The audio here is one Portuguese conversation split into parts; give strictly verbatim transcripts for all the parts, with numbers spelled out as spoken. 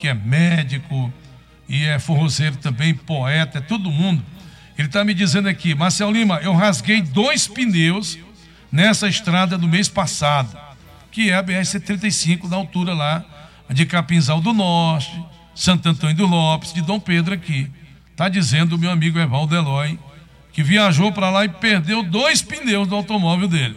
que é médico e é forrozeiro também, poeta, é todo mundo. Ele está me dizendo aqui: Marcel Lima, eu rasguei dois pneus nessa estrada do mês passado, que é a B R cento e trinta e cinco, na altura lá de Capinzal do Norte, Santo Antônio do Lopes, de Dom Pedro aqui. Está dizendo o meu amigo Evaldo Eloy, que viajou para lá e perdeu dois pneus do automóvel dele.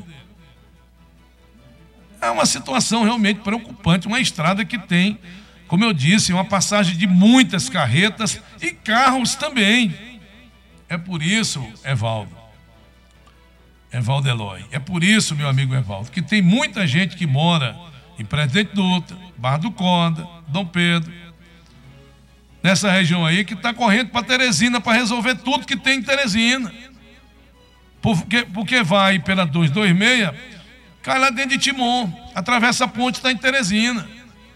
É uma situação realmente preocupante, uma estrada que tem, como eu disse, uma passagem de muitas carretas e carros também. É por isso, Evaldo, Evaldo Eloy, é por isso, meu amigo Evaldo, que tem muita gente que mora em Presidente Dutra, Barra do Corda, Dom Pedro, nessa região aí, que está correndo para Teresina para resolver tudo que tem em Teresina. Porque, porque vai pela duzentos e vinte e seis, cai lá dentro de Timon, atravessa a ponte, está em Teresina.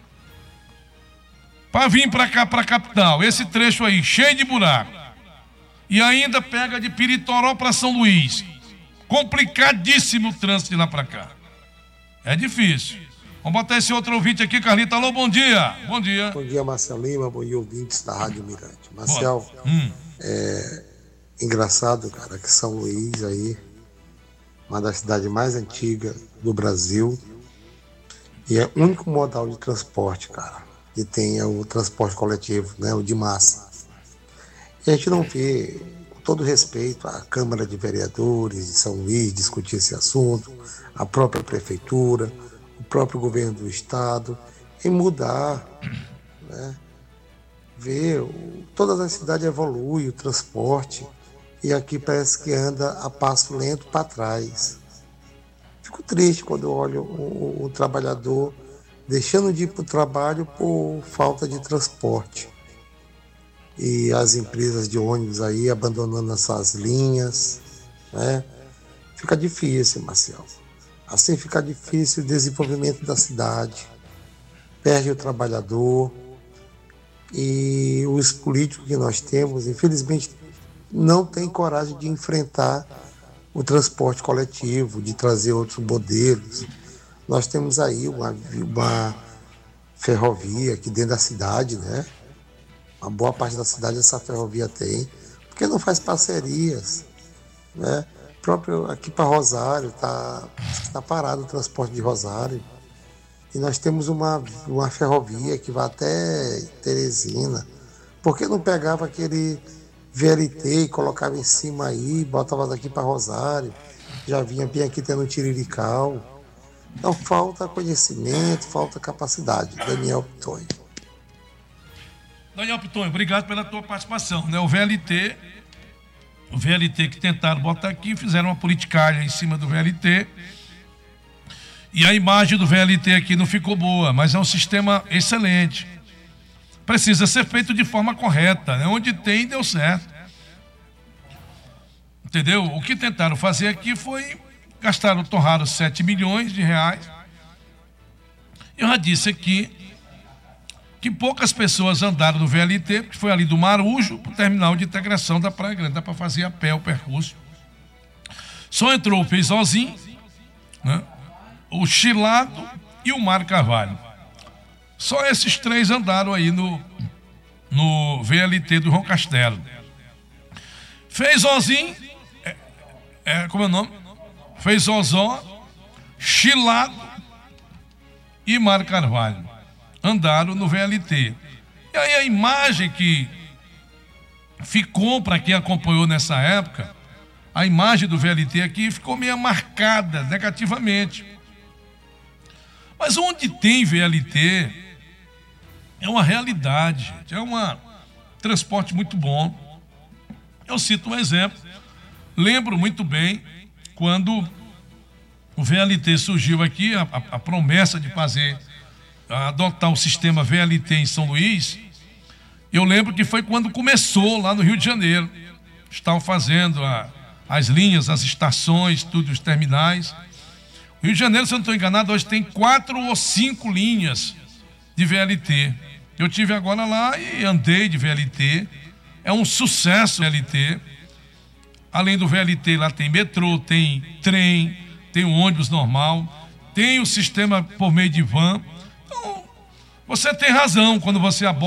Para vir para cá, para a capital, esse trecho aí, cheio de buraco, e ainda pega de Piritoró para São Luís. Complicadíssimo o trânsito de lá para cá. É difícil. Vamos botar esse outro ouvinte aqui, Carlito. Alô, bom dia. Bom dia. Bom dia, Marcel Lima. Bom dia, ouvintes da Rádio Mirante. Marcel, hum. é engraçado, cara, que São Luís aí, uma das cidades mais antigas do Brasil, e é o único modal de transporte, cara, que tem é o transporte coletivo, né, o de massa. E a gente não vê, com todo respeito, a Câmara de Vereadores de São Luís discutir esse assunto, a própria prefeitura, o próprio governo do estado, em mudar, né, ver, o, todas as cidades evoluem, o transporte, e aqui parece que anda a passo lento para trás. Fico triste quando eu olho o, o trabalhador deixando de ir para o trabalho por falta de transporte. E as empresas de ônibus aí abandonando essas linhas, né? Fica difícil, Marcel. Assim fica difícil o desenvolvimento da cidade. Perde o trabalhador. E os políticos que nós temos, infelizmente, não têm coragem de enfrentar o transporte coletivo, de trazer outros modelos. Nós temos aí uma, uma ferrovia aqui dentro da cidade, né? Uma boa parte da cidade essa ferrovia tem. Porque não faz parcerias, né? Próprio aqui para Rosário, está tá parado o transporte de Rosário. E nós temos uma, uma ferrovia que vai até Teresina. Por que não pegava aquele V L T e colocava em cima aí, botava daqui para Rosário, já vinha bem aqui tendo Tirirical. Então falta conhecimento, falta capacidade. Daniel Pitonho. Daniel Pitonho, obrigado pela tua participação, né? O V L T, o V L T que tentaram botar aqui, fizeram uma politicagem em cima do V L T, e a imagem do V L T aqui não ficou boa, mas é um sistema excelente. Precisa ser feito de forma correta, né? Onde tem, deu certo. Entendeu? O que tentaram fazer aqui foi, gastaram, torraram sete milhões de reais. Eu já disse aqui que poucas pessoas andaram no V L T, porque foi ali do Marujo para o terminal de integração da Praia Grande, dá para fazer a pé o percurso. Só entrou o Feizozinho, né? O Chilado e o Mário Carvalho. Só esses três andaram aí no, no V L T do João Castelo. Feizozinho, é, é, como é o nome? Feizozó, Chilado e Mário Carvalho andaram no V L T. E aí a imagem que ficou para quem acompanhou nessa época, a imagem do V L T aqui ficou meio marcada negativamente. Mas onde tem V L T, é uma realidade, gente. É um transporte muito bom. Eu cito um exemplo. Lembro muito bem quando o V L T surgiu aqui, a, a, a promessa de fazer, adotar o sistema V L T em São Luís. Eu lembro que foi quando começou lá no Rio de Janeiro. Estavam fazendo a, as linhas, as estações, tudo, os terminais. O Rio de Janeiro, se eu não estou enganado, hoje tem quatro ou cinco linhas de V L T. Eu tive agora lá e andei de V L T. É um sucesso o V L T. Além do V L T, lá tem metrô, tem trem, tem um ônibus normal, tem o sistema por meio de van. Então, Você tem razão quando você aborda